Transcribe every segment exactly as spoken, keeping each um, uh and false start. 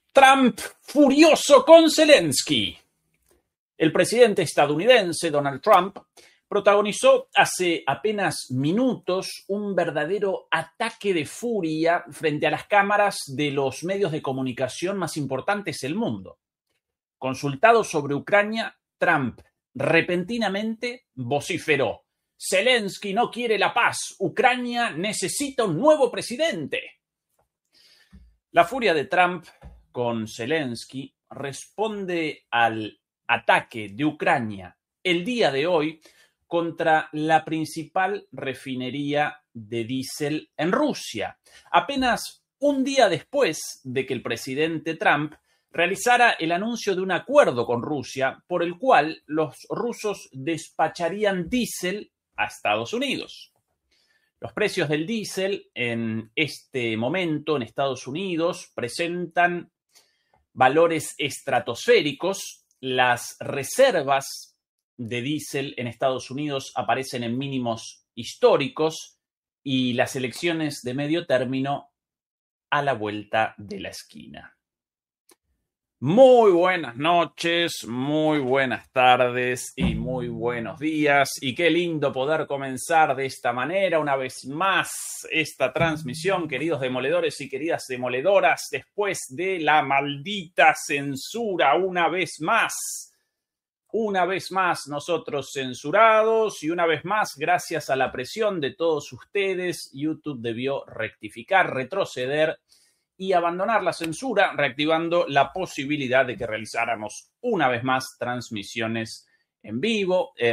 Trump furioso con Zelensky. El presidente estadounidense Donald Trump protagonizó hace apenas minutos un verdadero ataque de furia frente a las cámaras de los medios de comunicación más importantes del mundo. Consultado sobre Ucrania, Trump repentinamente vociferó: Zelensky no quiere la paz, Ucrania necesita un nuevo presidente. La furia de Trump con Zelensky responde al ataque de Ucrania el día de hoy contra la principal refinería de diésel en Rusia, apenas un día después de que el presidente Trump realizara el anuncio de un acuerdo con Rusia por el cual los rusos despacharían diésel a Estados Unidos. Los precios del diésel en este momento en Estados Unidos presentan valores estratosféricos. Las reservas de diésel en Estados Unidos aparecen en mínimos históricos y las elecciones de medio término a la vuelta de la esquina. Muy buenas noches, muy buenas tardes y muy buenos días. Y qué lindo poder comenzar de esta manera una vez más esta transmisión, queridos demoledores y queridas demoledoras, después de la maldita censura una vez más. Una vez más nosotros censurados y una vez más, gracias a la presión de todos ustedes, YouTube debió rectificar, retroceder y abandonar la censura, reactivando la posibilidad de que realizáramos una vez más transmisiones en vivo. Eh,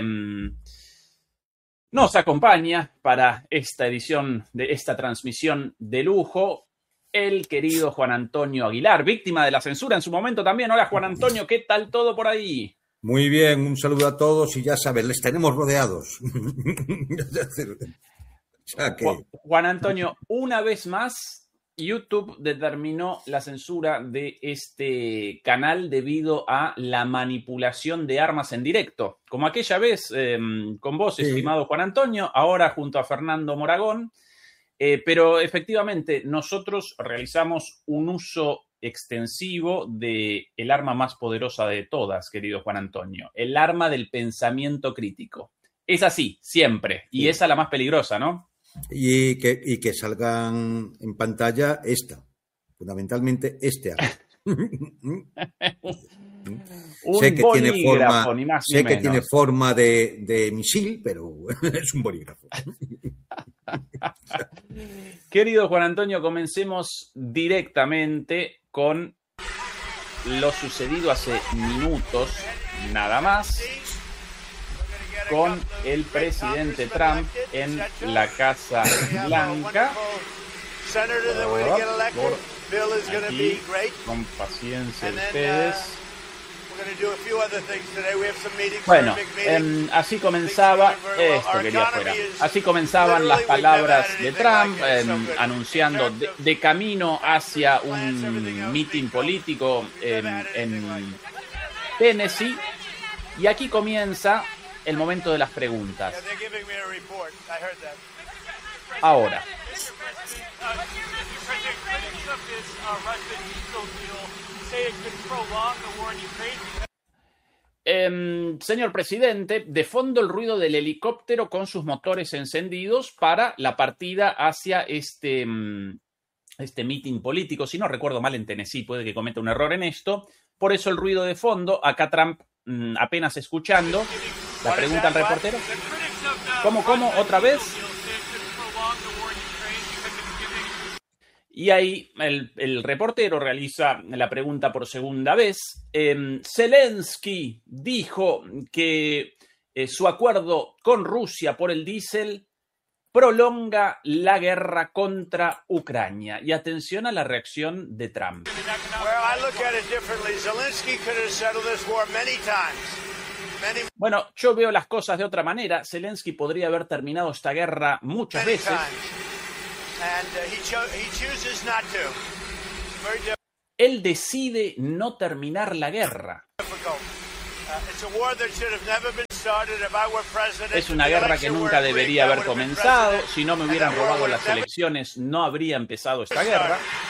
nos acompaña para esta edición de esta transmisión de lujo el querido Juan Antonio Aguilar, víctima de la censura en su momento también. Hola Juan Antonio, ¿qué tal todo por ahí? Muy bien, un saludo a todos y ya sabes, les tenemos rodeados. O sea que... Juan Antonio, una vez más, YouTube determinó la censura de este canal debido a la manipulación de armas en directo. Como aquella vez eh, con vos, sí, estimado Juan Antonio, ahora junto a Fernando Moragón. Eh, pero efectivamente nosotros realizamos un uso extensivo del arma más poderosa de todas, querido Juan Antonio, el arma del pensamiento crítico. Es así, siempre, y sí, esa es la más peligrosa, ¿no? Y que, y que salgan en pantalla esta, fundamentalmente este arma. Un sé que tiene forma, ni más ni sé menos. que tiene forma de, de misil, pero es un bolígrafo. Querido Juan Antonio, comencemos directamente con lo sucedido hace minutos, nada más, con el presidente Trump en la Casa Blanca. Por aquí, con paciencia ustedes. Bueno, eh, así comenzaba, esto quería fuera, así comenzaban las palabras de Trump, eh, anunciando de, de camino hacia un meeting político en, en Tennessee, y aquí comienza el momento de las preguntas. Ahora. Eh, señor presidente, de fondo el ruido del helicóptero con sus motores encendidos para la partida hacia este, este meeting político. Si no recuerdo mal, en Tennessee, puede que cometa un error en esto. Por eso el ruido de fondo, acá Trump mmm, apenas escuchando. La pregunta al reportero. ¿Cómo, cómo? ¿Otra vez? Y ahí el, el reportero realiza la pregunta por segunda vez. Eh, Zelensky dijo que eh, su acuerdo con Rusia por el diésel prolonga la guerra contra Ucrania. Y atención a la reacción de Trump. Bueno, yo veo las cosas de otra manera. Zelensky podría haber terminado esta guerra muchas veces. Él decide no terminar la guerra. Es una guerra que nunca debería haber comenzado. Si no me hubieran robado las elecciones, no habría empezado esta guerra.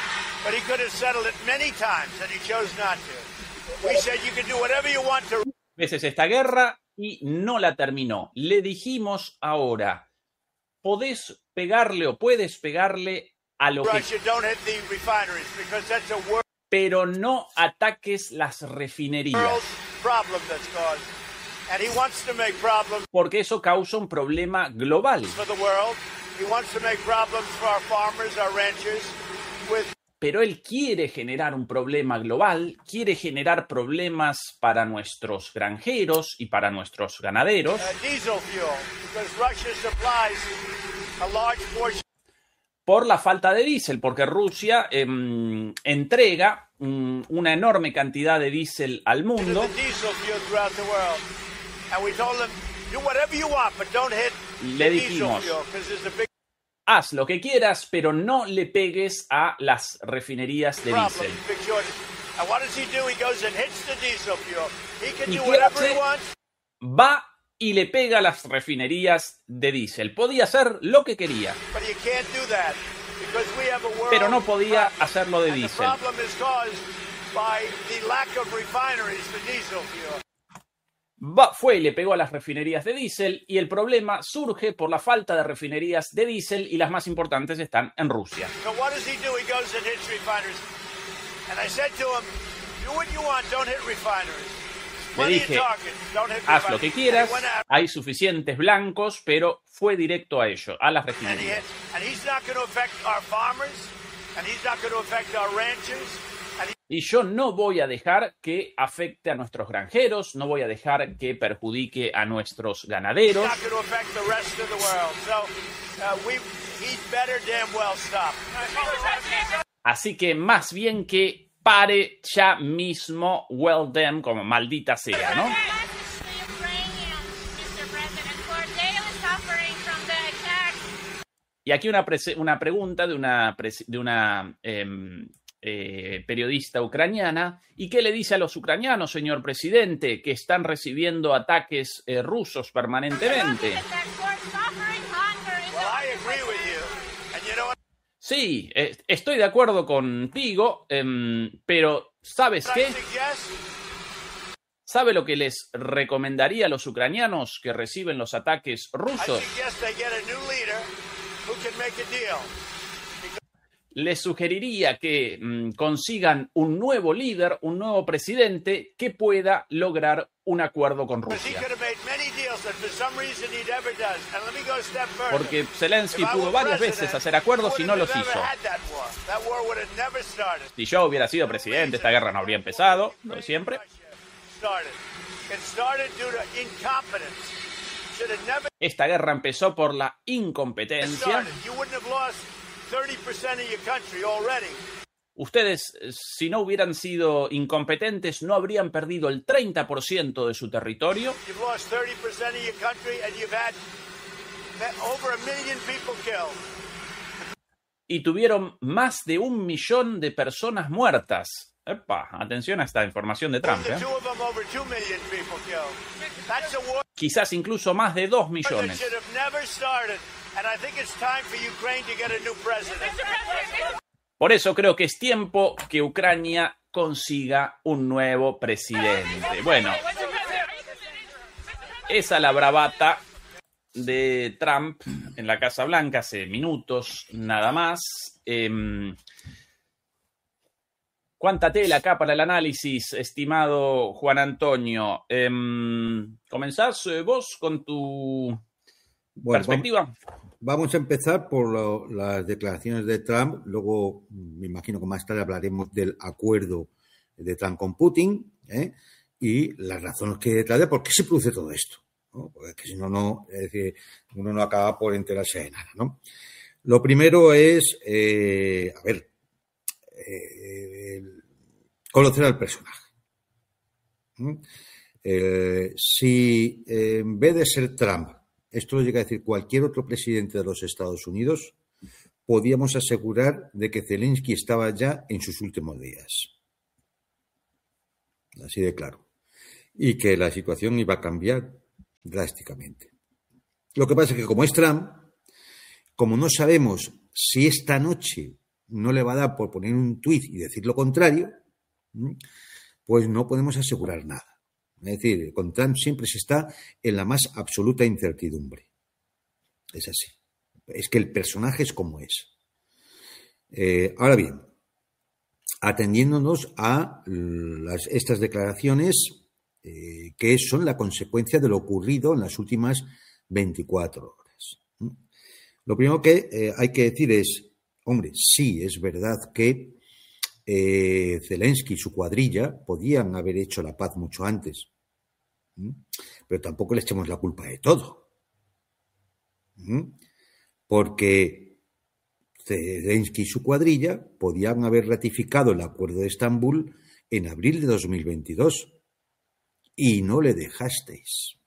But he could have settled it many times, and he chose not to. We said you can do whatever you want to. Veces esta guerra y no la terminó. Le dijimos ahora, podés pegarle o puedes pegarle a lo que... Russia, don't hit the refineries because that's a world pero no ataques las refinerías, problem that's caused. And he wants to make problems porque eso causa un problema global. for the world. He wants to make problems for our farmers, our ranchers, with Pero él quiere generar un problema global, quiere generar problemas para nuestros granjeros y para nuestros ganaderos. uh, diesel fuel because Russia supplies a large portion Por la falta de diésel, porque Rusia eh, entrega um, una enorme cantidad de diésel al of mundo. the diesel fuel throughout the world. And we told them, do whatever you want, but don't hit Le the diesel dijimos, fuel because there's a big haz lo que quieras, pero no le pegues a las refinerías de problem, diésel. big shortage. And what does he do? He goes and hits the diesel fuel. He can ¿Y do qué whatever hace? he wants. Va y le pega a las refinerías de diésel. Podía hacer lo que quería, But you can't do that because we have a world pero no podía problem. hacerlo de And the diésel. problem is caused by the lack of refineries for diesel fuel. Va, fue y le pegó a las refinerías de diésel y el problema surge por la falta de refinerías de diésel y las más importantes están en Rusia. So what does he do? He goes and hits refineries. And I said to him, do what you want, don't hit refineries. Le Plenty of dije, targets, don't hit haz lo que refineries. quieras, And he went out hay suficientes blancos, pero fue directo a ello, a las and he refinerías. hit. And he's not going to affect our farmers, and he's not going to affect our ranchers. And he- Y yo no voy a dejar que afecte a nuestros granjeros, no voy a dejar que perjudique a nuestros he's ganaderos. not going to affect the rest of the world. So uh, we, he'd better damn well stop. Así que más bien que pare ya mismo, well them, como maldita sea, ¿no? Y aquí una, prese- una pregunta de una, pres- de una em, eh, periodista ucraniana. ¿Y qué le dice a los ucranianos, señor presidente, que están recibiendo ataques eh, rusos permanentemente? Well, I agree with you. And you know what Sí, eh, estoy de acuerdo contigo, em, pero ¿sabes I qué? suggest? ¿Sabe lo que les recomendaría a los ucranianos que reciben los ataques I rusos? suggest they get a new leader who can make a deal. Les sugeriría que mm, consigan un nuevo líder, un nuevo presidente que pueda lograr un acuerdo con Because he Rusia. could have made many deals that for some reason he never does. And let me go a step further. Porque Zelensky If I pudo were varias president, veces hacer acuerdos y no los we would hizo. have never had that war. That war would have never started. Si yo hubiera sido presidente, esta guerra no habría empezado, lo de siempre. Started. It started due to incompetence. Should have never Esta guerra empezó por la incompetencia. started. You wouldn't have lost thirty percent of your country already. Ustedes, eh, si no hubieran sido incompetentes, no habrían perdido el treinta por ciento de su territorio. You've lost thirty percent of your country and you've had over a million people killed. Y tuvieron más de un millón de personas muertas. Epa, atención a esta información de Trump, The ¿eh? two of them over two million people killed. That's a war Quizás incluso más de dos that millones. should have never started. And I think it's time for Ukraine to get a new president. Por eso creo que es tiempo que Ucrania consiga un nuevo presidente. Bueno, esa la bravata de Trump en la Casa Blanca hace minutos, nada más. Eh, ¿Cuánta tela acá para el análisis, estimado Juan Antonio? Eh, ¿Comenzás eh, vos con tu Bueno, perspectiva? Vamos, vamos a empezar por lo- las declaraciones de Trump. Luego, me imagino que más tarde hablaremos del acuerdo de Trump con Putin, ¿eh? Y las razones que hay detrás de por qué se produce todo esto, ¿no? Porque es que si no, no, es decir, uno no acaba por enterarse de nada, ¿no? Lo primero es, eh, a ver, eh, conocer al personaje. ¿Mm? Eh, si eh, en vez de ser Trump, esto lo llega a decir cualquier otro presidente de los Estados Unidos, podíamos asegurar de que Zelensky estaba ya en sus últimos días. Así de claro. Y que la situación iba a cambiar drásticamente. Lo que pasa es que como es Trump, como no sabemos si esta noche no le va a dar por poner un tuit y decir lo contrario, pues no podemos asegurar nada. Es decir, con Trump siempre se está en la más absoluta incertidumbre. Es así. Es que el personaje es como es. Eh, ahora bien, atendiéndonos a las, estas declaraciones eh, que son la consecuencia de lo ocurrido en las últimas veinticuatro horas. Lo primero que eh, hay que decir es, hombre, sí, es verdad que eh, Zelensky y su cuadrilla podían haber hecho la paz mucho antes, ¿Mm? pero tampoco le echemos la culpa de todo. ¿Mm? Porque Zelensky y su cuadrilla podían haber ratificado el Acuerdo de Estambul en abril de dos mil veintidós y no le dejasteis.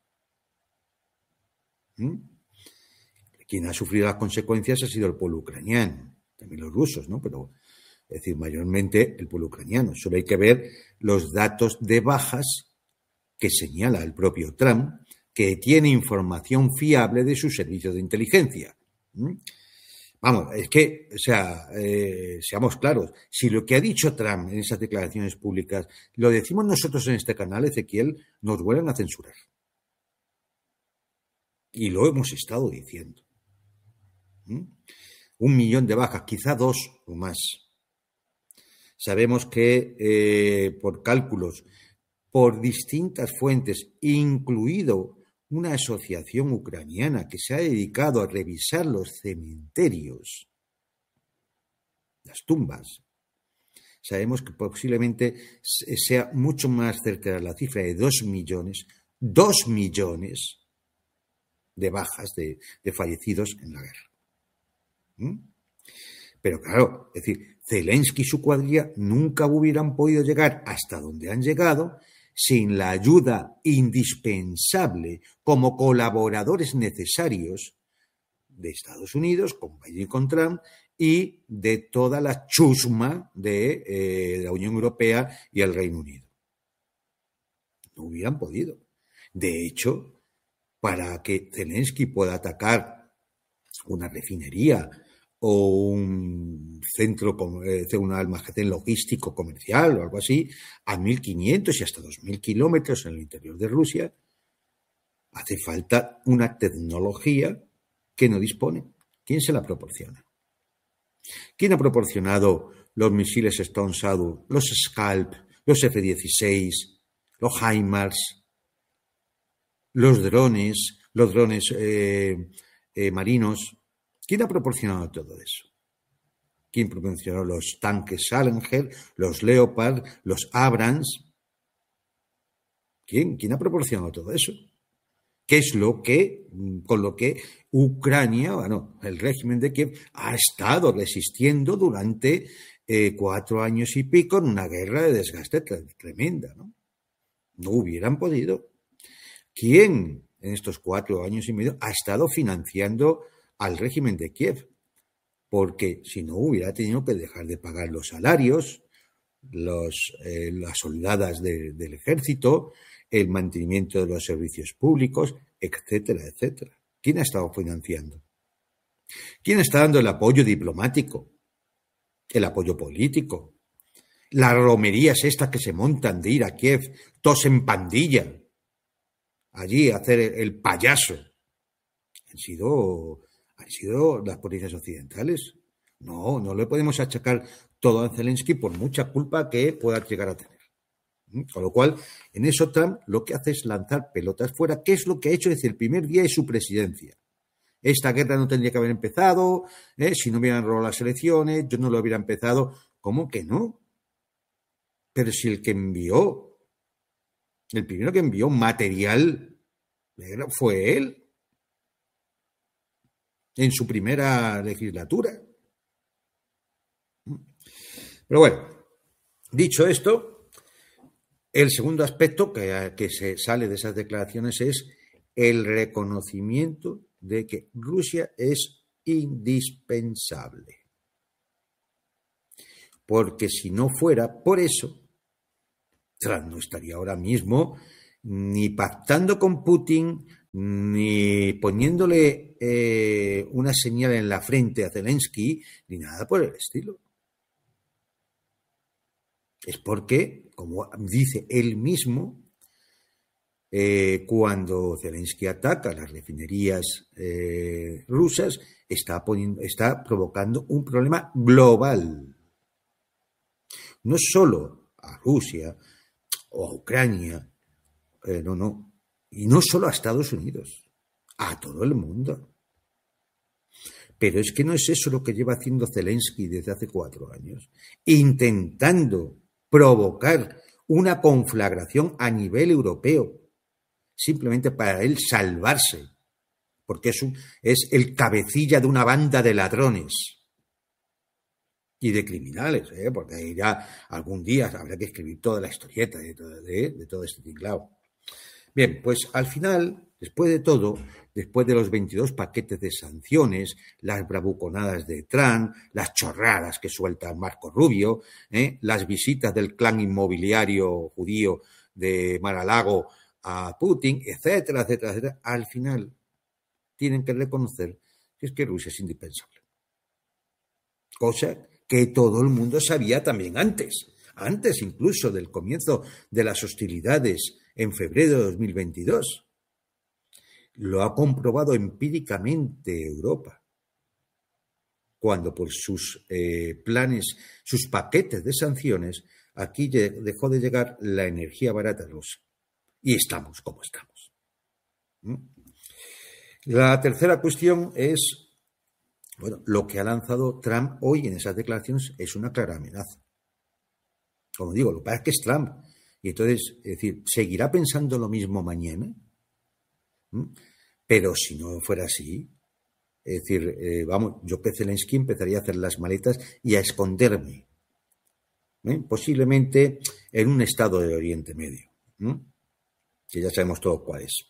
¿Mm? Quien ha sufrido las consecuencias ha sido el pueblo ucraniano, también los rusos, ¿no? Pero, es decir, mayormente el pueblo ucraniano. Solo hay que ver los datos de bajas que señala el propio Trump, que tiene información fiable de sus servicios de inteligencia. ¿Mm? Vamos, es que, o sea, eh, seamos claros, si lo que ha dicho Trump en esas declaraciones públicas lo decimos nosotros en este canal, Ezequiel, nos vuelven a censurar. Y lo hemos estado diciendo. ¿Mm? Un millón de bajas, quizá dos o más. Sabemos que eh, por cálculos, por distintas fuentes, incluido una asociación ucraniana que se ha dedicado a revisar los cementerios, las tumbas, sabemos que posiblemente sea mucho más cercana la cifra de dos millones, dos millones de bajas, de, de fallecidos en la guerra. ¿Mm? Pero claro, es decir, Zelensky y su cuadrilla nunca hubieran podido llegar hasta donde han llegado sin la ayuda indispensable como colaboradores necesarios de Estados Unidos, con Biden y con Trump, y de toda la chusma de eh, la Unión Europea y el Reino Unido. No hubieran podido. De hecho, para que Zelensky pueda atacar una refinería o un centro, un almacén logístico comercial o algo así, a mil quinientos y hasta dos mil kilómetros en el interior de Rusia, hace falta una tecnología que no dispone. ¿Quién se la proporciona? ¿Quién ha proporcionado los misiles Stone Shadow, los Scalp, los F dieciséis, los HIMARS, los drones, los drones eh, eh, marinos? ¿Quién ha proporcionado todo eso? ¿Quién proporcionó los tanques Challenger, los Leopard, los Abrams? ¿Quién? ¿Quién ha proporcionado todo eso? ¿Qué es lo que, con lo que Ucrania, bueno, el régimen de Kiev, ha estado resistiendo durante eh, cuatro años y pico en una guerra de desgaste tremenda, ¿no? No hubieran podido. ¿Quién en estos cuatro años y medio ha estado financiando al régimen de Kiev? Porque si no hubiera tenido que dejar de pagar los salarios, los, eh, las soldadas de, del ejército, el mantenimiento de los servicios públicos, etcétera, etcétera. ¿Quién ha estado financiando? ¿Quién está dando el apoyo diplomático? El apoyo político. Las romerías estas que se montan de ir a Kiev, todos en pandilla, allí a hacer el payaso. Han sido, han sido las potencias occidentales. No, no le podemos achacar todo a Zelensky por mucha culpa que pueda llegar a tener. Con lo cual, en eso Trump lo que hace es lanzar pelotas fuera, que es lo que ha hecho desde el primer día de su presidencia. Esta guerra no tendría que haber empezado, ¿eh? Si no hubieran robado las elecciones, yo no lo hubiera empezado. ¿Cómo que no? Pero si el que envió, el primero que envió material fue él, en su primera legislatura. Pero bueno, dicho esto, el segundo aspecto que, que se sale de esas declaraciones es el reconocimiento de que Rusia es indispensable. Porque si no fuera por eso, Trump no estaría ahora mismo ni pactando con Putin, ni poniéndole eh, una señal en la frente a Zelensky, ni nada por el estilo. Es porque, como dice él mismo, eh, cuando Zelensky ataca las refinerías eh, rusas, está, poniendo, está provocando un problema global. No solo a Rusia o a Ucrania, eh, no, no, y no solo a Estados Unidos, a todo el mundo. Pero es que no es eso lo que lleva haciendo Zelensky desde hace cuatro años, intentando provocar una conflagración a nivel europeo, simplemente para él salvarse, porque es, un, es el cabecilla de una banda de ladrones y de criminales, ¿eh? Porque ahí ya algún día habrá que escribir toda la historieta de todo, de, de todo este tinglao. Bien, pues al final, después de todo, después de los veintidós paquetes de sanciones, las bravuconadas de Trump, las chorradas que suelta Marco Rubio, ¿eh? las visitas del clan inmobiliario judío de Mar-a-Lago a Putin, etcétera, etcétera, etcétera, al final tienen que reconocer que es que Rusia es indispensable. Cosa que todo el mundo sabía también antes, antes incluso del comienzo de las hostilidades en febrero de dos mil veintidós. Lo ha comprobado empíricamente Europa, cuando por sus eh, planes, sus paquetes de sanciones, aquí dejó de llegar la energía barata rusa. Y estamos como estamos. ¿Mm? La tercera cuestión es, bueno, lo que ha lanzado Trump hoy en esas declaraciones es una clara amenaza. Como digo, lo que pasa es que es Trump. Y entonces, es decir, ¿seguirá pensando lo mismo mañana? ¿Mm? Pero si no fuera así, es decir, eh, vamos, yo que Zelensky empezaría a hacer las maletas y a esconderme, ¿eh? Posiblemente en un estado de Oriente Medio, ¿eh? Que ya sabemos todos cuál es.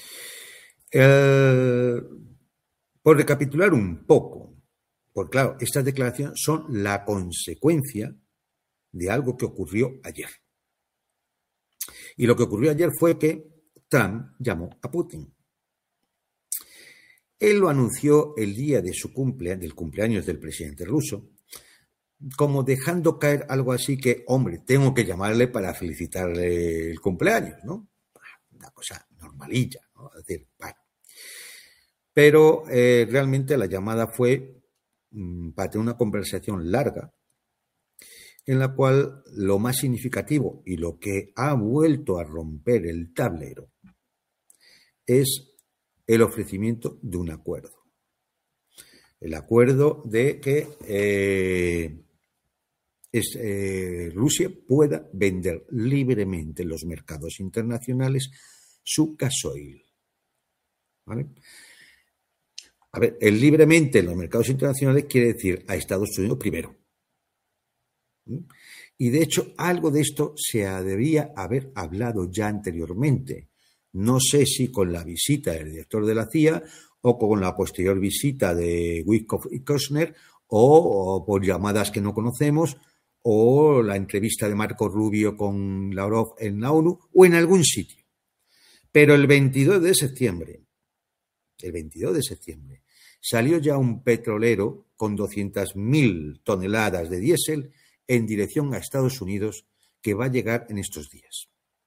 Eh, por recapitular un poco, porque claro, estas declaraciones son la consecuencia de algo que ocurrió ayer. Y lo que ocurrió ayer fue que Trump llamó a Putin. Él lo anunció el día de su cumplea, del cumpleaños del presidente ruso, como dejando caer algo así que, hombre, tengo que llamarle para felicitarle el cumpleaños, ¿no? Una cosa normalilla, ¿no? Es decir, bueno. Pero eh, realmente la llamada fue mmm, para tener una conversación larga, en la cual lo más significativo y lo que ha vuelto a romper el tablero es el ofrecimiento de un acuerdo. El acuerdo de que eh, es, eh, Rusia pueda vender libremente en los mercados internacionales su gasoil. ¿Vale? A ver, el libremente en los mercados internacionales quiere decir a Estados Unidos primero. Y de hecho, algo de esto se debería haber hablado ya anteriormente. No sé si con la visita del director de la C I A o con la posterior visita de Witkoff y Kushner o, o por llamadas que no conocemos o la entrevista de Marco Rubio con Lavrov en la ONU o en algún sitio. Pero el veintidós de septiembre, el veintidós de septiembre, salió ya un petrolero con doscientas mil toneladas de diésel en dirección a Estados Unidos que va a llegar en estos días.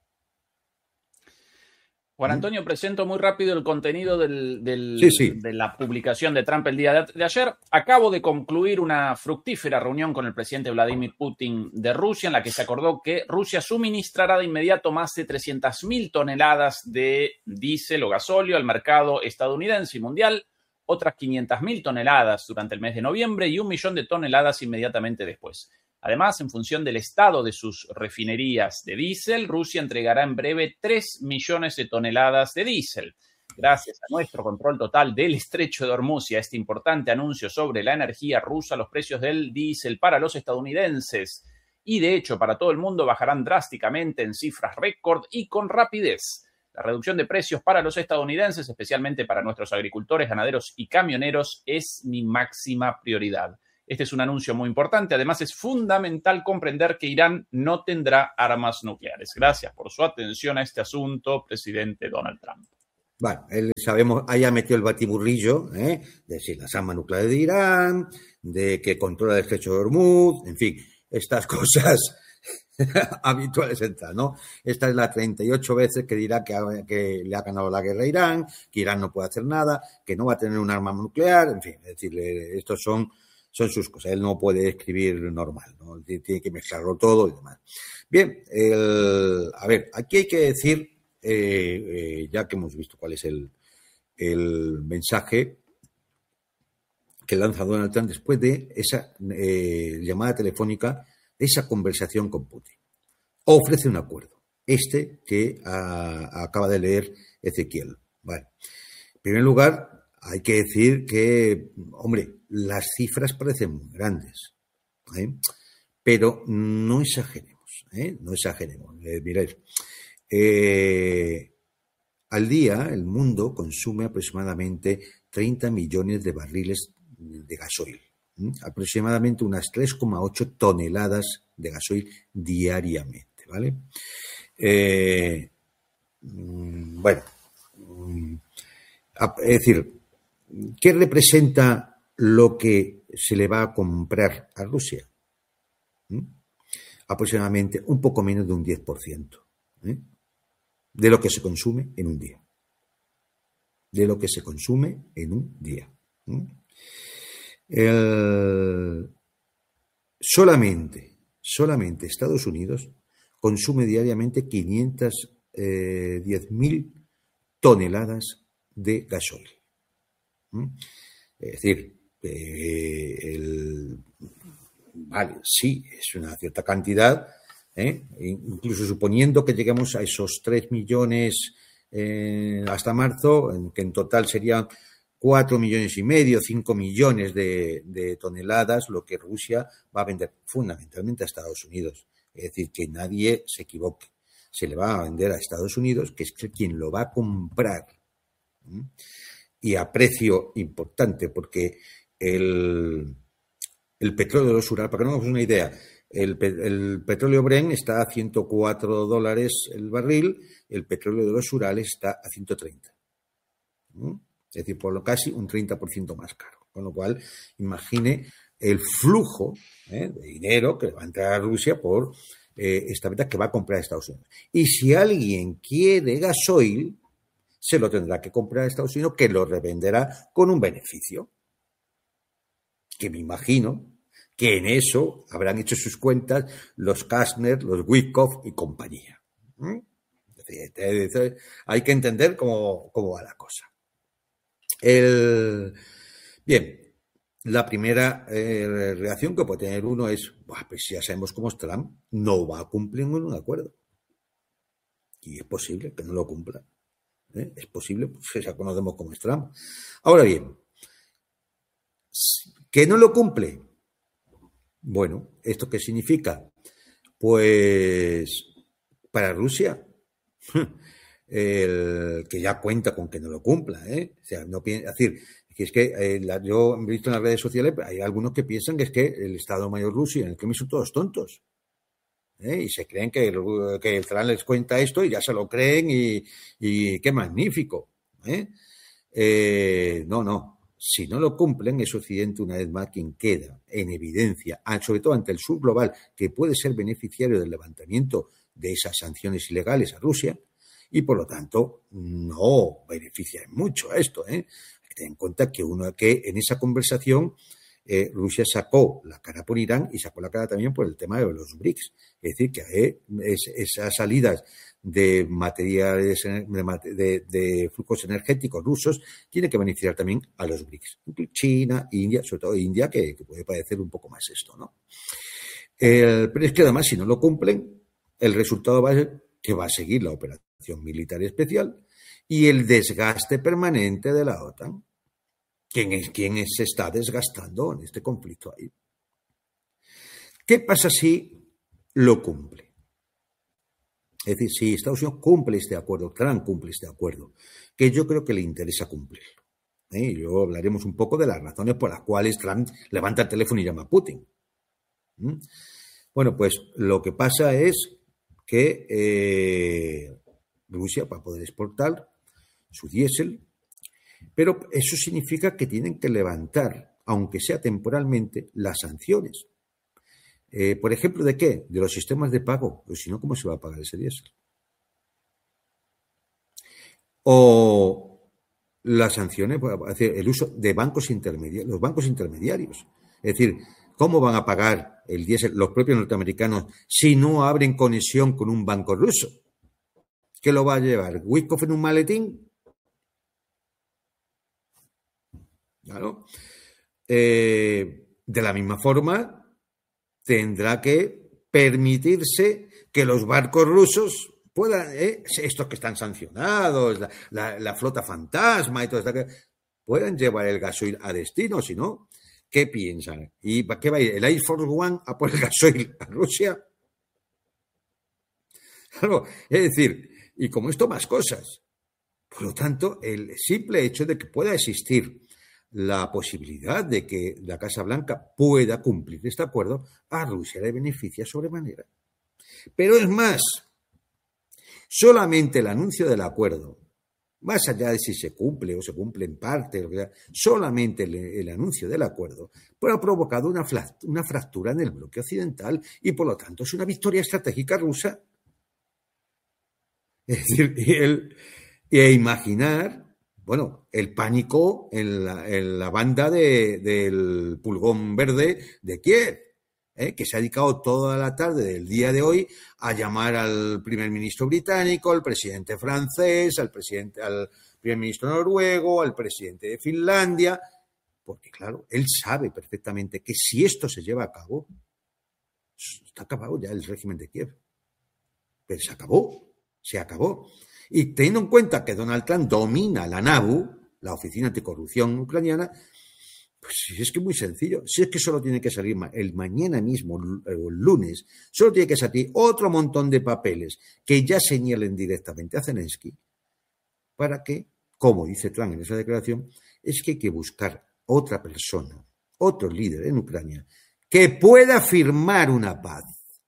Juan Antonio, presento muy rápido el contenido del, del, sí, sí. de la publicación de Trump el día de, de ayer. Acabo de concluir una fructífera reunión con el presidente Vladimir Putin de Rusia, en la que se acordó que Rusia suministrará de inmediato más de trescientas mil toneladas de diésel o gasóleo al mercado estadounidense y mundial, otras quinientas mil toneladas durante el mes de noviembre y un millón de toneladas inmediatamente después. Además, en función del estado de sus refinerías de diésel, Rusia entregará en breve tres millones de toneladas de diésel. Gracias a nuestro control total del estrecho de Hormuz y a este importante anuncio sobre la energía rusa, los precios del diésel para los estadounidenses y, de hecho, para todo el mundo bajarán drásticamente en cifras récord y con rapidez. La reducción de precios para los estadounidenses, especialmente para nuestros agricultores, ganaderos y camioneros, es mi máxima prioridad. Este es un anuncio muy importante. Además, es fundamental comprender que Irán no tendrá armas nucleares. Gracias por su atención a este asunto, presidente Donald Trump. Bueno, él sabemos, haya metido el batiburrillo, ¿eh? De si las armas nucleares de Irán, de que controla el estrecho de Hormuz, en fin, estas cosas habituales en Trump, ¿no? Esta es la treinta y ocho veces que dirá que, ha, que le ha ganado la guerra a Irán, que Irán no puede hacer nada, que no va a tener un arma nuclear, en fin, es decir, estos son, son sus cosas. Él no puede escribir normal, ¿no? Tiene que mezclarlo todo y demás. Bien, el, a ver, aquí hay que decir, eh, eh, ya que hemos visto cuál es el, el mensaje que lanza Donald Trump después de esa eh, llamada telefónica, de esa conversación con Putin. Ofrece un acuerdo, este que a, acaba de leer Ezequiel. Vale. En primer lugar, hay que decir que, hombre, las cifras parecen muy grandes, ¿eh? Pero no exageremos, ¿eh? No exageremos. Eh, miráis, eh, al día el mundo consume aproximadamente treinta millones de barriles de gasoil, ¿eh? Aproximadamente unas tres coma ocho toneladas de gasoil diariamente, ¿vale? Eh, bueno, es decir, ¿qué representa lo que se le va a comprar a Rusia? ¿Mm? Aproximadamente un poco menos de un diez por ciento, ¿eh? de lo que se consume en un día. De lo que se consume en un día. ¿Mm? El, solamente, solamente Estados Unidos consume diariamente quinientas diez mil toneladas de gasoil. ¿Mm? Es decir, eh, el, vale, sí, es una cierta cantidad, ¿eh? Incluso suponiendo que lleguemos a esos tres millones eh, hasta marzo, en, que en total serían cuatro millones y medio, cinco millones de, de toneladas, lo que Rusia va a vender fundamentalmente a Estados Unidos. Es decir, que nadie se equivoque. Se le va a vender a Estados Unidos, que es quien lo va a comprar. ¿Mm? Y a precio importante, porque el, el petróleo de los Urales, para que nos hagamos una idea, el, el petróleo Brent está a ciento cuatro dólares el barril, el petróleo de los Urales está a ciento treinta. ¿Mm? Es decir, por lo casi un treinta por ciento más caro. Con lo cual, imagine el flujo ¿eh? de dinero que va a entrar a Rusia por eh, esta venta que va a comprar a Estados Unidos. Y si alguien quiere gasoil, se lo tendrá que comprar a Estados Unidos, que lo revenderá con un beneficio. Que me imagino que en eso habrán hecho sus cuentas los Kastner, los Witkoff y compañía. ¿Mm? Es decir, hay que entender cómo, cómo va la cosa. El, bien, la primera eh, reacción que puede tener uno es, pues ya sabemos cómo es Trump, no va a cumplir ningún acuerdo. Y es posible que no lo cumpla. ¿Eh? Es posible, pues ya conocemos cómo es Trump. Ahora bien, ¿que no lo cumple? Bueno, ¿esto qué significa? Pues para Rusia, el, que ya cuenta con que no lo cumpla, ¿eh? O sea, no piensa, es decir, que es que eh, la, yo he visto en las redes sociales, hay algunos que piensan que es que el Estado Mayor ruso y en el Kremlin son todos tontos. ¿Eh? Y se creen que el, que el Trump les cuenta esto y ya se lo creen y, y qué magnífico. ¿Eh? Eh, no, no. Si no lo cumplen, es Occidente una vez más quien queda en evidencia, sobre todo ante el sur global, que puede ser beneficiario del levantamiento de esas sanciones ilegales a Rusia y, por lo tanto, no beneficia mucho a esto. ¿eh? Hay que tener en cuenta que, uno, que en esa conversación Eh, Rusia sacó la cara por Irán y sacó la cara también por el tema de los BRICS. Es decir, que eh, es, esas salidas de materiales, de, de, de flujos energéticos rusos, tiene que beneficiar también a los BRICS. China, India, sobre todo India, que, que puede padecer un poco más esto, ¿no? El, pero es que además, si no lo cumplen, el resultado va a ser que va a seguir la operación militar especial y el desgaste permanente de la OTAN. ¿Quién es quien se está desgastando en este conflicto ahí? ¿Qué pasa si lo cumple? Es decir, si Estados Unidos cumple este acuerdo, Trump cumple este acuerdo, que yo creo que le interesa cumplirlo. ¿eh? Y luego hablaremos un poco de las razones por las cuales Trump levanta el teléfono y llama a Putin. ¿Mm? Bueno, pues lo que pasa es que eh, Rusia va a poder exportar su diésel, pero eso significa que tienen que levantar, aunque sea temporalmente, las sanciones. Eh, ¿Por ejemplo, de qué? De los sistemas de pago. Pues si no, ¿cómo se va a pagar ese diésel? O las sanciones, el uso de bancos intermediarios, los bancos intermediarios. Es decir, ¿cómo van a pagar el diésel los propios norteamericanos si no abren conexión con un banco ruso? ¿Qué lo va a llevar? ¿Witkoff en un maletín? Claro. Eh, de la misma forma, tendrá que permitirse que los barcos rusos puedan, eh, estos que están sancionados, la, la, la flota fantasma y todo esto, puedan llevar el gasoil a destino, si no, ¿qué piensan? ¿Y para qué va a ir el Air Force One a por el gasoil a Rusia? Claro, es decir, y como esto más cosas. Por lo tanto, el simple hecho de que pueda existir la posibilidad de que la Casa Blanca pueda cumplir este acuerdo, a Rusia le beneficia sobremanera. Pero es más, solamente el anuncio del acuerdo, más allá de si se cumple o se cumple en parte, solamente el, el anuncio del acuerdo pues ha provocado una, una fractura en el bloque occidental y por lo tanto es una victoria estratégica rusa. Es decir, y, el, y imaginar, bueno, el pánico en la, en la banda de, del pulgón verde de Kiev, ¿eh? Que se ha dedicado toda la tarde del día de hoy a llamar al primer ministro británico, al presidente francés, al presidente, al primer ministro noruego, al presidente de Finlandia, porque claro, él sabe perfectamente que si esto se lleva a cabo, está acabado ya el régimen de Kiev. Pero se acabó. Se acabó. Y teniendo en cuenta que Donald Trump domina la NABU, la Oficina Anticorrupción Ucraniana, pues es que es muy sencillo. Si es que solo tiene que salir el mañana mismo, el lunes, solo tiene que salir otro montón de papeles que ya señalen directamente a Zelensky para que, como dice Trump en esa declaración, es que hay que buscar otra persona, otro líder en Ucrania que pueda firmar una paz.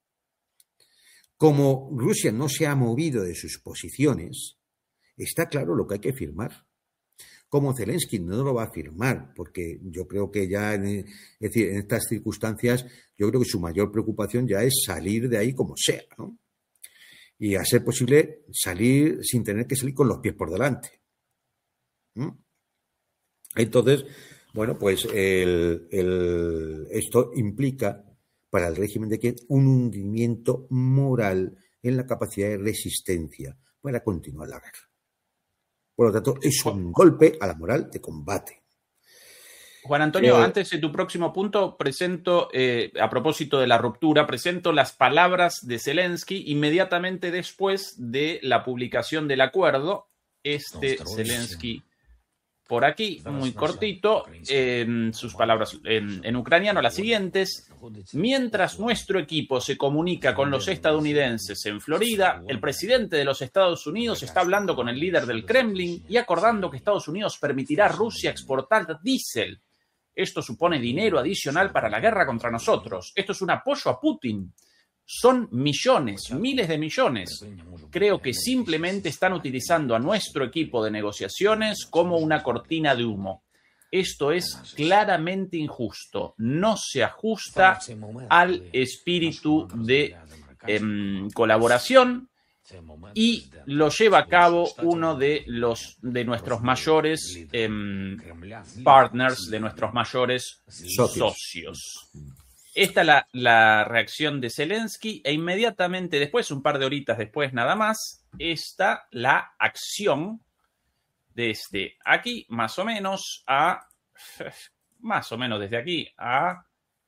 Como Rusia no se ha movido de sus posiciones, está claro lo que hay que firmar. Como Zelensky no lo va a firmar, porque yo creo que ya, en, es decir, en estas circunstancias, yo creo que su mayor preocupación ya es salir de ahí como sea, ¿no? Y a ser posible salir sin tener que salir con los pies por delante. ¿Mm? Entonces, bueno, pues el, el, esto implica para el régimen de Kiev un hundimiento moral en la capacidad de resistencia para continuar la guerra. Por lo tanto, es un golpe a la moral de combate. Juan Antonio, eh, antes de tu próximo punto, presento, eh, a propósito de la ruptura, presento las palabras de Zelensky inmediatamente después de la publicación del acuerdo. Este Zelensky por aquí, muy cortito, eh, sus palabras en, en ucraniano, las siguientes. Mientras nuestro equipo se comunica con los estadounidenses en Florida, el presidente de los Estados Unidos está hablando con el líder del Kremlin y acordando que Estados Unidos permitirá a Rusia exportar diésel. Esto supone dinero adicional para la guerra contra nosotros. Esto es un apoyo a Putin. Son millones, miles de millones. Creo que simplemente están utilizando a nuestro equipo de negociaciones como una cortina de humo. Esto es claramente injusto. No se ajusta al espíritu de eh, colaboración y lo lleva a cabo uno de los de nuestros mayores eh, partners, de nuestros mayores socios. Esta es la, la reacción de Zelensky e inmediatamente después, un par de horitas después nada más, está la acción desde aquí, más o menos, a más o menos desde aquí a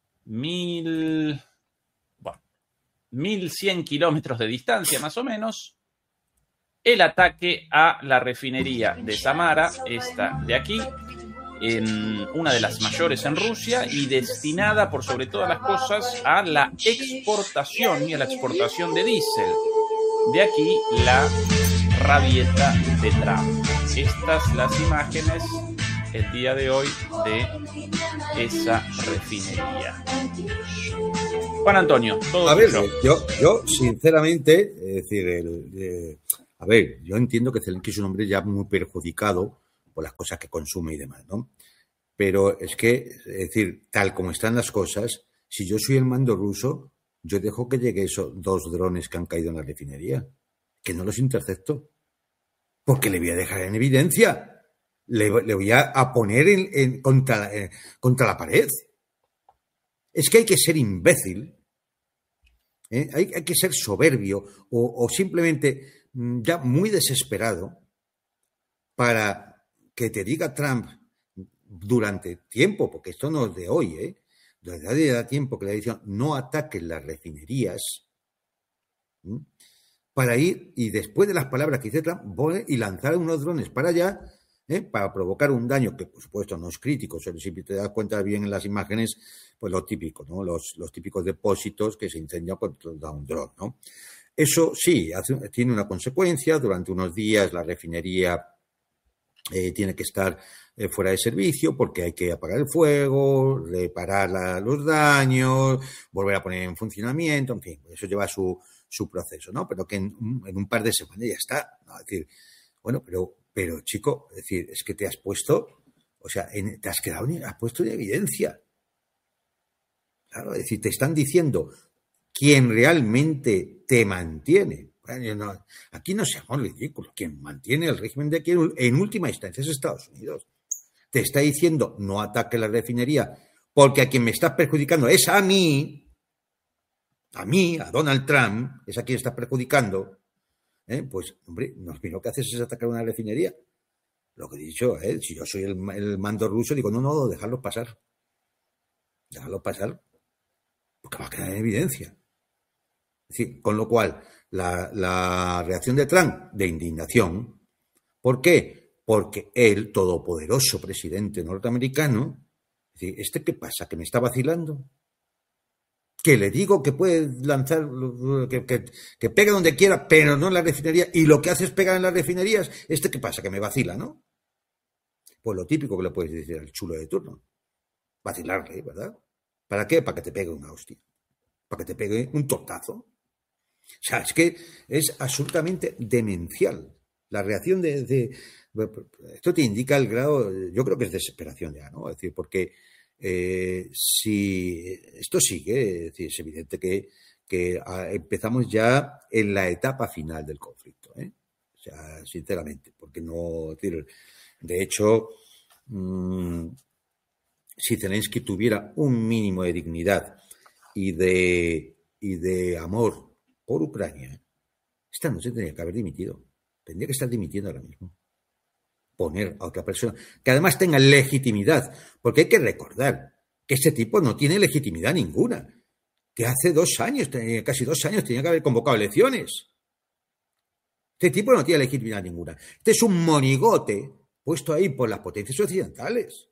mil, bueno, mil cien kilómetros de distancia, más o menos, el ataque a la refinería de Samara, esta de aquí, en una de las mayores en Rusia y destinada por sobre todas las cosas a la exportación y a la exportación de diésel. De aquí la rabieta de Trump. Estas las imágenes el día de hoy de esa refinería. Juan Antonio, todo a ver, tuyo. yo, yo sinceramente, es decir, el, eh, a ver, yo entiendo que Zelensky es un hombre ya muy perjudicado por las cosas que consume y demás, ¿no? Pero es que, es decir, tal como están las cosas, si yo soy el mando ruso, yo dejo que lleguen esos dos drones que han caído en la refinería, que no los intercepto, porque le voy a dejar en evidencia, le, le voy a, a poner en, en, contra, eh, contra la pared. Es que hay que ser imbécil, ¿eh? hay, hay que ser soberbio o, o simplemente ya muy desesperado para que te diga Trump durante tiempo, porque esto no es de hoy, ¿eh? Desde hace ya tiempo que le ha dicho no ataquen las refinerías, ¿sí? Para ir y después de las palabras que dice Trump y lanzar unos drones para allá, ¿eh? Para provocar un daño que por supuesto no es crítico, solo si te das cuenta bien en las imágenes, pues lo típico, ¿no? Los, los típicos depósitos que se incendian por un dron, ¿no? Eso sí, hace, tiene una consecuencia. Durante unos días la refinería eh, tiene que estar eh, fuera de servicio porque hay que apagar el fuego, reparar la, los daños, volver a poner en funcionamiento, en fin, eso lleva su, su proceso, ¿no? Pero que en, en un par de semanas ya está, ¿no? Es decir, bueno, pero, pero chico, es decir, es que te has puesto, o sea, en, te has quedado, has puesto en evidencia. Claro, es decir, te están diciendo quién realmente te mantiene. Bueno, no, aquí no seamos ridículos. Quien mantiene el régimen de aquí en última instancia es Estados Unidos. Te está diciendo no ataque la refinería porque a quien me estás perjudicando es a mí, a mí, a Donald Trump, es a quien estás perjudicando. ¿Eh? Pues, hombre, no, lo primero que haces es atacar una refinería. Lo que he dicho, ¿eh? Si yo soy el, el mando ruso, digo, no, no, dejarlos pasar. Dejarlos pasar. Porque va a quedar en evidencia. Es decir, con lo cual, la, la reacción de Trump, de indignación. ¿Por qué? Porque el todopoderoso presidente norteamericano, es decir, ¿este qué pasa? ¿Que me está vacilando? Que le digo que puede lanzar, que, que, que pegue donde quiera, pero no en la refinería, y lo que hace es pegar en las refinerías. ¿Este qué pasa? Que me vacila, ¿no? Pues lo típico que le puedes decir al chulo de turno. Vacilarle, ¿verdad? ¿Para qué? Para que te pegue una hostia. Para que te pegue un tortazo. O sea, es que es absolutamente demencial. La reacción de, de... Esto te indica el grado... Yo creo que es desesperación ya, ¿no? Es decir, porque eh, si esto sigue, es decir, es evidente que, que empezamos ya en la etapa final del conflicto, ¿eh? O sea, sinceramente, porque no... Es decir, de hecho... Mmm, si Zelensky tuviera un mínimo de dignidad y de, y de amor por Ucrania, esta noche tendría que haber dimitido. Tendría que estar dimitiendo ahora mismo. Poner a otra persona que además tenga legitimidad, porque hay que recordar que este tipo no tiene legitimidad ninguna, que hace dos años, casi dos años, tenía que haber convocado elecciones. Este tipo no tiene legitimidad ninguna. Este es un monigote puesto ahí por las potencias occidentales.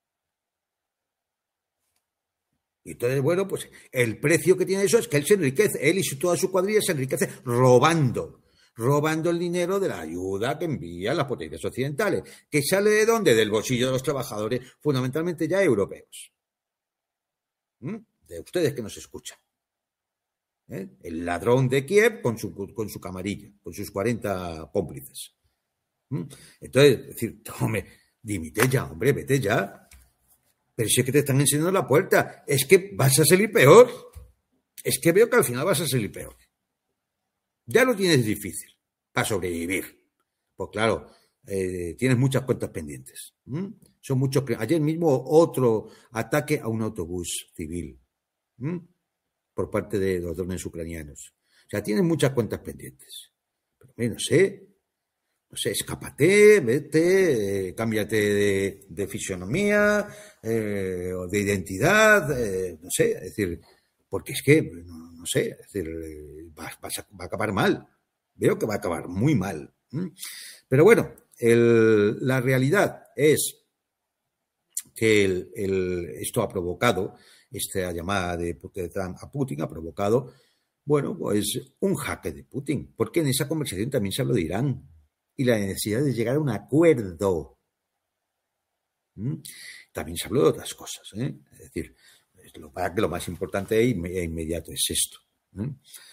Y entonces, bueno, pues el precio que tiene eso es que él se enriquece, él y toda su cuadrilla se enriquece robando, robando el dinero de la ayuda que envían las potencias occidentales, que sale de dónde, del bolsillo de los trabajadores, fundamentalmente ya europeos. ¿Mm? De ustedes que nos escuchan. ¿Eh? El ladrón de Kiev con su, con su camarilla, con sus cuarenta cómplices. ¿Mm? Entonces, es decir, hombre, dimite ya, hombre, vete ya. Pero si es que te están enseñando la puerta, es que vas a salir peor. Es que veo que al final vas a salir peor. Ya lo tienes difícil para sobrevivir. Pues claro, eh, tienes muchas cuentas pendientes. ¿Mm? Son muchos. Ayer mismo otro ataque a un autobús civil. ¿Mm? Por parte de los drones ucranianos. O sea, tienes muchas cuentas pendientes. Pero bueno, no sé. No sé, escápate, vete, eh, cámbiate de, de fisonomía eh, o de identidad, eh, no sé, es decir, porque es que, no, no sé, es decir, va, va, va a acabar mal, veo que va a acabar muy mal. ¿Mm? Pero bueno, el, la realidad es que el, el, esto ha provocado, esta llamada de, de Trump a Putin ha provocado, bueno, pues un jaque de Putin, porque en esa conversación también se habló de Irán. Y la necesidad de llegar a un acuerdo. ¿Mm? También se habló de otras cosas, ¿eh? Es decir, lo, para que lo más importante e inmediato es esto. ¿eh?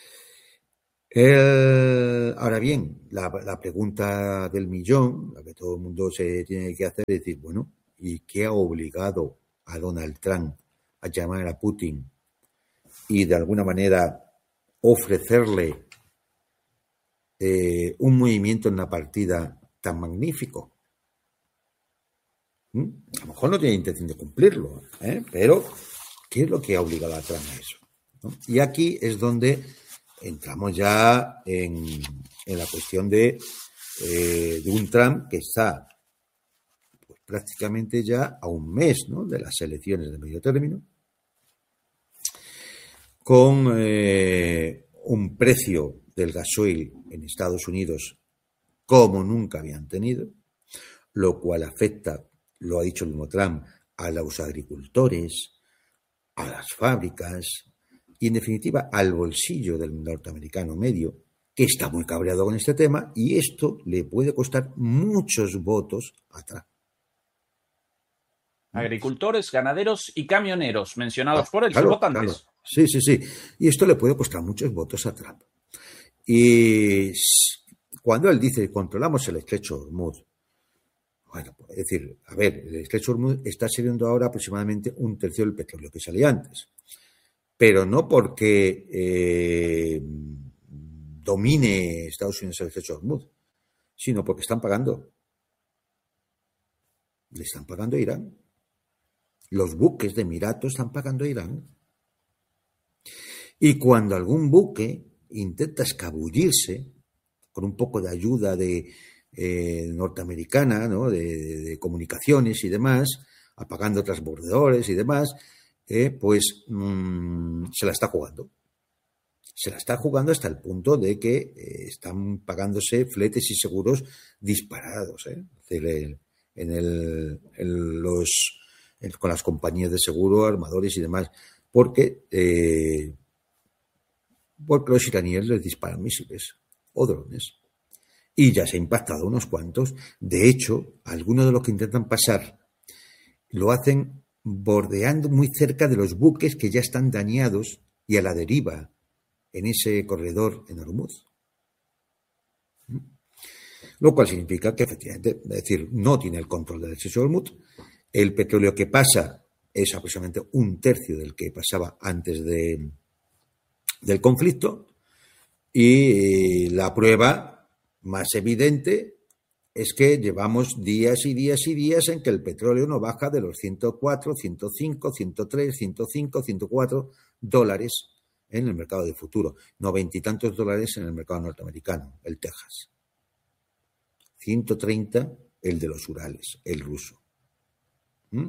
El, ahora bien, la, la pregunta del millón, la que todo el mundo se tiene que hacer, es decir, bueno, ¿y qué ha obligado a Donald Trump a llamar a Putin y de alguna manera ofrecerle eh, un movimiento en la partida tan magnífico. ¿Mm? A lo mejor no tiene intención de cumplirlo, ¿eh? Pero ¿qué es lo que ha obligado a Trump a eso? ¿No? Y aquí es donde entramos ya en, en la cuestión de, eh, de un Trump que está pues, prácticamente ya a un mes, ¿no?, de las elecciones de medio término, con eh, un precio del gasoil en Estados Unidos como nunca habían tenido, lo cual afecta, lo ha dicho el mismo Trump, a los agricultores, a las fábricas y, en definitiva, al bolsillo del norteamericano medio, que está muy cabreado con este tema, y esto le puede costar muchos votos a Trump. Agricultores, ganaderos y camioneros mencionados ah, por él, claro, sus votantes. Claro. Sí, sí, sí. Y esto le puede costar muchos votos a Trump. Y cuando él dice controlamos el estrecho de Hormuz, bueno, es decir, a ver, el estrecho de Hormuz está sirviendo ahora aproximadamente un tercio del petróleo que salía antes. Pero no porque eh, domine Estados Unidos el estrecho de Hormuz, sino porque están pagando. Le están pagando a Irán. Los buques de Emiratos están pagando a Irán. Y cuando algún buque intenta escabullirse con un poco de ayuda de eh, norteamericana, ¿no?, de, de, de comunicaciones y demás, apagando transbordadores y demás, eh, pues mmm, se la está jugando. Se la está jugando hasta el punto de que eh, están pagándose fletes y seguros disparados, ¿eh? Es decir, en el, en los, en, con las compañías de seguro, armadores y demás, porque eh, porque los iraníes les disparan misiles o drones. Y ya se ha impactado unos cuantos. De hecho, algunos de los que intentan pasar lo hacen bordeando muy cerca de los buques que ya están dañados y a la deriva en ese corredor en Hormuz. Lo cual significa que, efectivamente, es decir, no tiene el control del estrecho de Hormuz. El petróleo que pasa es aproximadamente un tercio del que pasaba antes de del conflicto, y la prueba más evidente es que llevamos días y días y días en que el petróleo no baja de los ciento cuatro, ciento cinco, ciento tres, ciento cinco, ciento cuatro dólares en el mercado de futuro, noventa y tantos dólares en el mercado norteamericano, el Texas, ciento treinta el de los Urales, el ruso. ¿Mm?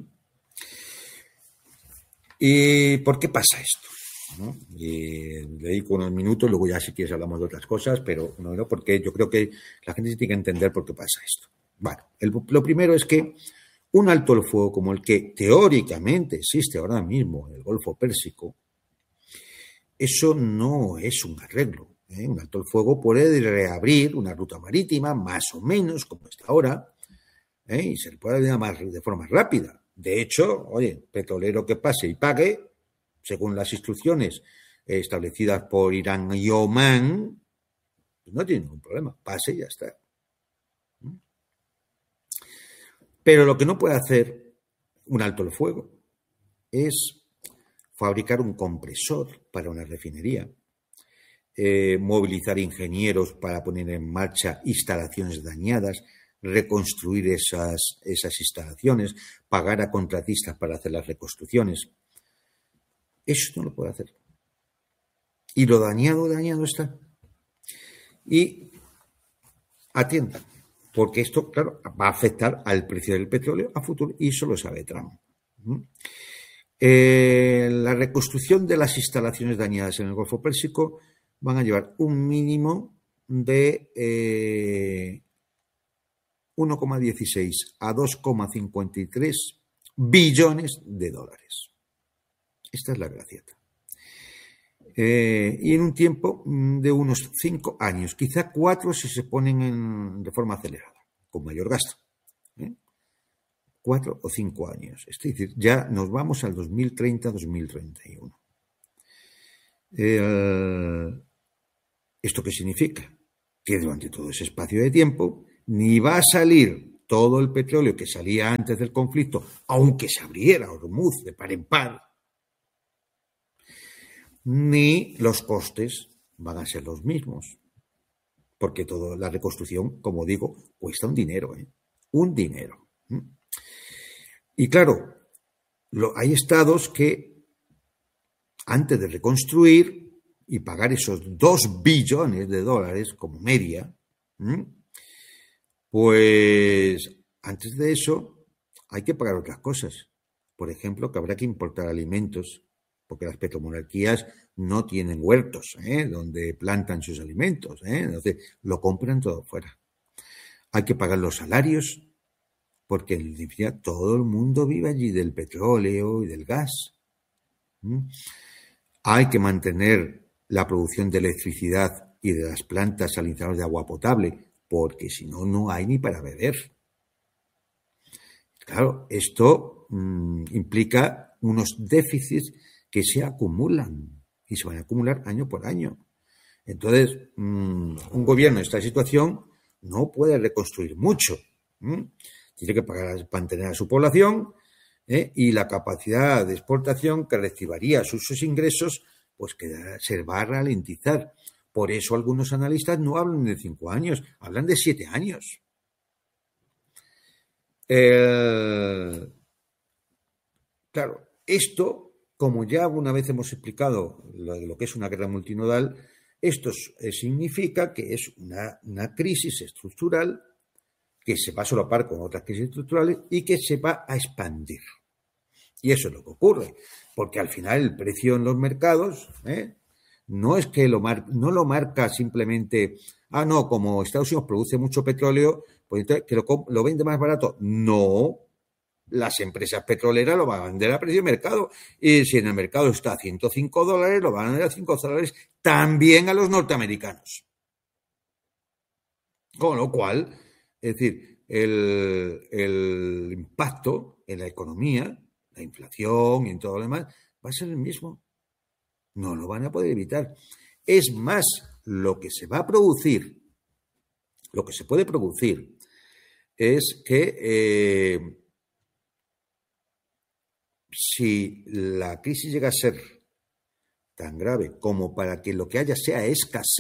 ¿Y por qué pasa esto? ¿No? Y le dedico unos minutos, luego ya si quieres hablamos de otras cosas, pero no, no, porque yo creo que la gente sí tiene que entender por qué pasa esto. Bueno, el, lo primero es que un alto el fuego como el que teóricamente existe ahora mismo en el Golfo Pérsico, eso no es un arreglo, ¿eh? Un alto el fuego puede reabrir una ruta marítima más o menos como está ahora, ¿eh? Y se le puede abrir más, de forma rápida. De hecho, oye, petrolero que pase y pague, según las instrucciones establecidas por Irán y Omán, pues no tiene ningún problema, pase y ya está. Pero lo que no puede hacer un alto el fuego es fabricar un compresor para una refinería, eh, movilizar ingenieros para poner en marcha instalaciones dañadas, reconstruir esas, esas instalaciones, pagar a contratistas para hacer las reconstrucciones. Eso no lo puede hacer. Y lo dañado, dañado está. Y atiendan, porque esto, claro, va a afectar al precio del petróleo a futuro, y eso lo sabe Trump. Eh, la reconstrucción de las instalaciones dañadas en el Golfo Pérsico van a llevar un mínimo de eh, uno coma dieciséis a dos coma cincuenta y tres billones de dólares. Esta es la gracieta. Eh, y en un tiempo de unos cinco años, quizá cuatro si se ponen en, de forma acelerada, con mayor gasto. ¿eh? Cuatro o cinco años. Es decir, ya nos vamos al dos mil treinta, dos mil treinta y uno. Eh, ¿Esto qué significa? Que durante todo ese espacio de tiempo ni va a salir todo el petróleo que salía antes del conflicto, aunque se abriera Hormuz de par en par, ni los costes van a ser los mismos. Porque toda la reconstrucción, como digo, cuesta un dinero, ¿eh? Un dinero. Y claro, lo, hay estados que antes de reconstruir y pagar esos dos billones de dólares como media, ¿m? pues antes de eso hay que pagar otras cosas. Por ejemplo, que habrá que importar alimentos, porque las petromonarquías no tienen huertos, ¿eh? donde plantan sus alimentos, ¿eh? Entonces lo compran todo fuera. Hay que pagar los salarios, porque en definitiva todo el mundo vive allí del petróleo y del gas. ¿Mm? Hay que mantener la producción de electricidad y de las plantas salinizadoras de agua potable, porque si no, no hay ni para beber. Claro, esto mmm, implica unos déficits que se acumulan y se van a acumular año por año. Entonces, mmm, un gobierno en esta situación no puede reconstruir mucho. ¿Mm? Tiene que pagar, mantener a su población, ¿eh? y la capacidad de exportación que recibiría sus ingresos, pues que se va a ralentizar. Por eso algunos analistas no hablan de cinco años, hablan de siete años. Eh, claro, esto, como ya alguna vez hemos explicado lo, lo que es una guerra multinodal, esto significa que es una, una crisis estructural que se va a solapar con otras crisis estructurales y que se va a expandir. Y eso es lo que ocurre, porque al final el precio en los mercados ¿eh? no es que lo, mar, no lo marca simplemente, ah, no, como Estados Unidos produce mucho petróleo, pues entonces que lo, lo vende más barato. No, las empresas petroleras lo van a vender a precio de mercado. Y si en el mercado está a ciento cinco dólares, lo van a vender a cinco dólares también a los norteamericanos. Con lo cual, es decir, el, el impacto en la economía, la inflación y en todo lo demás, va a ser el mismo. No lo van a poder evitar. Es más, lo que se va a producir, lo que se puede producir, es que eh, si la crisis llega a ser tan grave como para que lo que haya sea escasez,